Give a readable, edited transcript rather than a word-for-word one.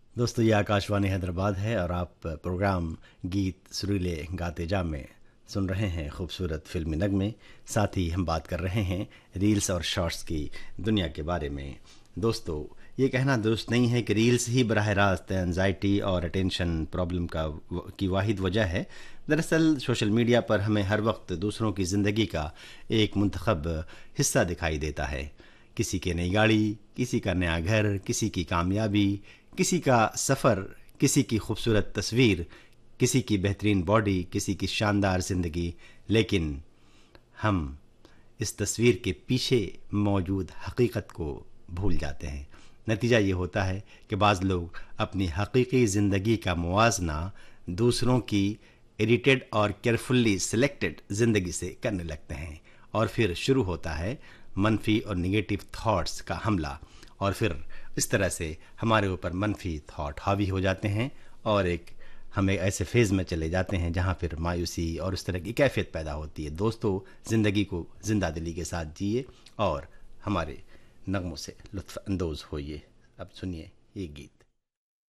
दोस्तों ये आकाशवाणी हैदराबाद है और आप प्रोग्राम गीत सुरीले गाते जा में सुन रहे हैं खूबसूरत फिल्मी नगमे। साथ ही हम बात कर रहे हैं रील्स और शॉर्ट्स की दुनिया के बारे में। दोस्तों ये कहना दुरुस्त नहीं है कि रील्स ही बराह रास्त एंजाइटी और अटेंशन प्रॉब्लम की वाहिद वजह है। दरअसल सोशल मीडिया पर हमें हर वक्त दूसरों की ज़िंदगी का एक मुंतखब हिस्सा दिखाई देता है। किसी की नई गाड़ी, किसी का नया घर, किसी की कामयाबी, किसी का सफ़र, किसी की खूबसूरत तस्वीर, किसी की बेहतरीन बॉडी, किसी की शानदार ज़िंदगी। लेकिन हम इस तस्वीर के पीछे मौजूद हकीकत को भूल जाते हैं। नतीजा ये होता है कि बाज़ लोग अपनी हकीकी ज़िंदगी का मुवाजना दूसरों की एडिटेड और केयरफुल्ली सिलेक्टेड ज़िंदगी से करने लगते हैं और फिर शुरू होता है मनफी और निगेटिव थॉट्स का हमला। और फिर इस तरह से हमारे ऊपर मनफी थॉट हावी हो जाते हैं और हम एक ऐसे फेज़ में चले जाते हैं जहाँ फिर मायूसी और इस तरह की कैफियत पैदा होती है। दोस्तों ज़िंदगी को जिंदा दिली के साथ जिए और हमारे नगमों से लुत्फ़ अंदोज़ होइए। अब सुनिए ये गीत।